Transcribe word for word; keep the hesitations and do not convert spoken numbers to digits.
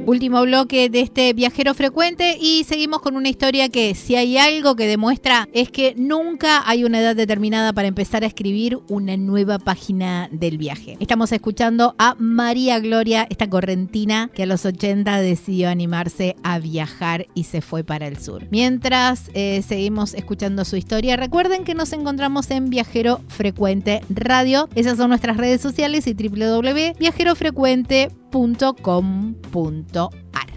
Último bloque de este viajero frecuente y seguimos con una historia que, si hay algo que demuestra, es que nunca hay una edad determinada para empezar a escribir una nueva página del viaje. Estamos escuchando a María Gloria, esta correntina que a los ochenta decidió animarse a viajar y se fue para el sur. Mientras eh, seguimos escuchando su historia, recuerden que nos encontramos en Viajero Frecuente Radio. Esas son nuestras redes sociales y doble u doble u doble u punto viajero frecuente punto com punto a r.